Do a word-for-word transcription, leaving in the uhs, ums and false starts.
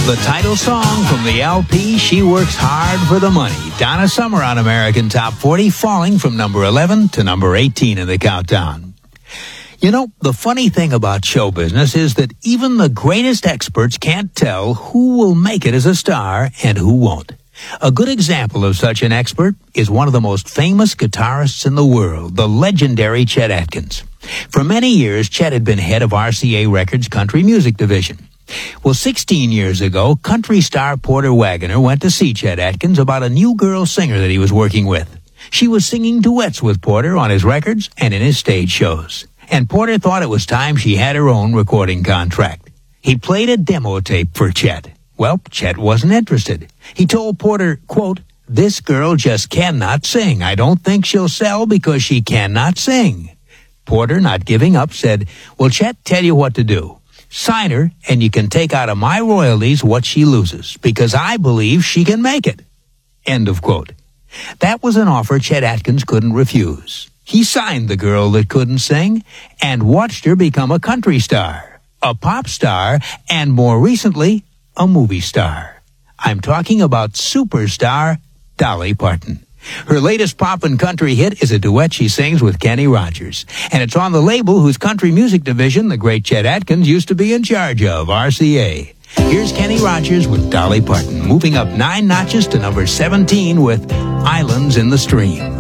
The title song from the L P, She Works Hard for the Money. Donna Summer on American Top forty, falling from number eleven to number eighteen in the countdown. You know, the funny thing about show business is that even the greatest experts can't tell who will make it as a star and who won't. A good example of such an expert is one of the most famous guitarists in the world, the legendary Chet Atkins. For many years, Chet had been head of R C A Records' country music division. Well, sixteen years ago, country star Porter Wagoner went to see Chet Atkins about a new girl singer that he was working with. She was singing duets with Porter on his records and in his stage shows. And Porter thought it was time she had her own recording contract. He played a demo tape for Chet. Well, Chet wasn't interested. He told Porter, quote, "This girl just cannot sing. I don't think she'll sell because she cannot sing." Porter, not giving up, said, "Well, Chet, tell you what to do. Sign her, and you can take out of my royalties what she loses, because I believe she can make it." End of quote. That was an offer Chet Atkins couldn't refuse. He signed the girl that couldn't sing and watched her become a country star, a pop star, and more recently, a movie star. I'm talking about superstar Dolly Parton. Her latest pop and country hit is a duet she sings with Kenny Rogers. And it's on the label whose country music division the great Chet Atkins used to be in charge of, R C A. Here's Kenny Rogers with Dolly Parton, moving up nine notches to number seventeen with Islands in the Stream.